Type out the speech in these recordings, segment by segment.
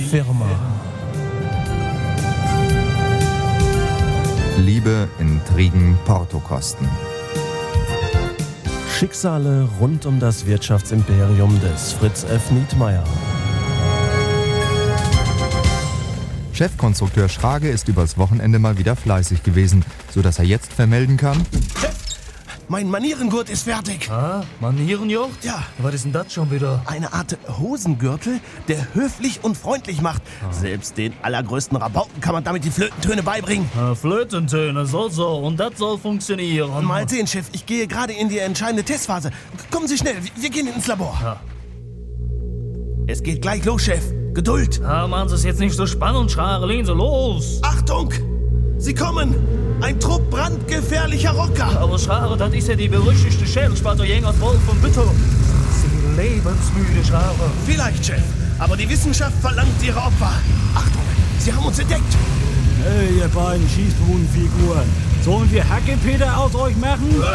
Firma. Liebe, Intrigen, Portokosten. Schicksale rund um das Wirtschaftsimperium des Fritz F. Nietmeyer. Chefkonstrukteur Schrage ist übers Wochenende mal wieder fleißig gewesen, sodass er jetzt vermelden kann: Chef, mein Manierengurt ist fertig. Ah, Manierenjocht? Ja. Was ist denn das schon wieder? Eine Art Hosengürtel, der höflich und freundlich macht. Selbst den allergrößten Rabauken kann man damit die Flötentöne beibringen. Flötentöne, so. Und das soll funktionieren. Mal sehen, Chef, ich gehe gerade in die entscheidende Testphase. Kommen Sie schnell, wir gehen ins Labor. Ja. Es geht gleich los, Chef. Geduld. Machen Sie es jetzt nicht so spannend, Schrage. Legen Sie los. Achtung! Sie kommen! Ein Trupp brandgefährlicher Rocker. Aber Schrage, das ist ja die berüchtigte Schädelspalter-Jängers Wolf-Bütter. Sie lebensmüde, Schrage. Vielleicht, Chef. Aber die Wissenschaft verlangt ihre Opfer. Achtung, sie haben uns entdeckt. Hey, ihr beiden Schießbudenfiguren. Sollen wir Hackepeter aus euch machen? Ich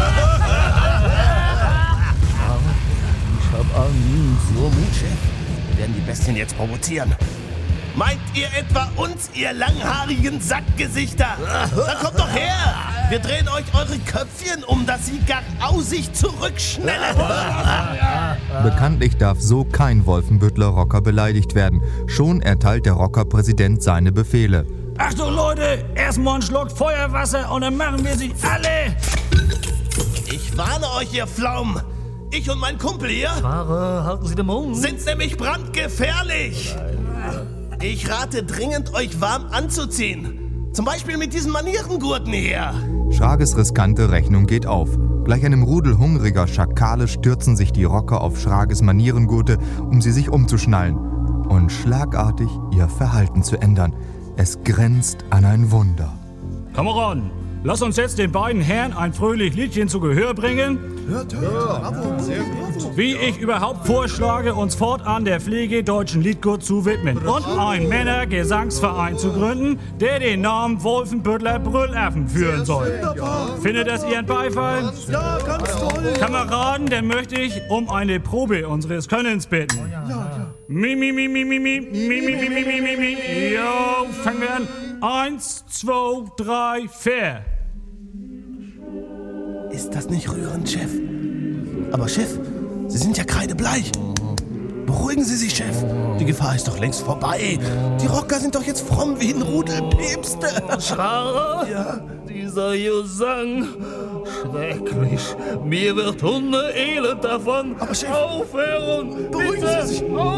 hab Angst. Nur Mut, Chef. Wir werden die Bestien jetzt provozieren. Meint ihr etwa uns, ihr langhaarigen Sackgesichter? Dann kommt doch her! Wir drehen euch eure Köpfchen um, dass sie gar ausig zurückschnellen. Bekanntlich darf so kein Wolfenbüttler Rocker beleidigt werden. Schon erteilt der Rockerpräsident seine Befehle. Achtung, Leute, erstmal einen Schluck Feuerwasser und dann machen wir sie alle. Ich warne euch, ihr Pflaumen. Ich und mein Kumpel hier Schrage, halten Sie den Mund. sind nämlich brandgefährlich. Ich rate dringend, euch warm anzuziehen. Zum Beispiel mit diesen Manierengurten hier. Schrages riskante Rechnung geht auf. Gleich einem Rudel hungriger Schakale stürzen sich die Rocker auf Schrages Manierengurte, um sie sich umzuschnallen und schlagartig ihr Verhalten zu ändern. Es grenzt an ein Wunder. Kameraden, lass uns jetzt den beiden Herren ein fröhlich Liedchen zu Gehör bringen. Wie ich überhaupt vorschlage, uns fortan der Pflege deutschen Liedgut zu widmen und einen Männergesangsverein zu gründen, der den Namen Wolfenbüttler Brüllaffen führen soll. Findet das Ihren Beifall? Ja, ganz toll. Kameraden, dann möchte ich um eine Probe unseres Könnens bitten. Mi, mi, mi, mi, mi, mi, mi, mi, mi, mi, mi, mi, mi. Jo, fangen wir an. 1, 2, 3, 4. Ist das nicht rührend, Chef? Aber Chef, Sie sind ja kreidebleich. Beruhigen Sie sich, Chef. Die Gefahr ist doch längst vorbei. Die Rocker sind doch jetzt fromm wie ein Rudel Päpste. Schrage? Ja. Dieser Gesang. Schrecklich. Mir wird Hundeelend davon. Aber Chef, aufhören. beruhigen Bitte. Sie sich.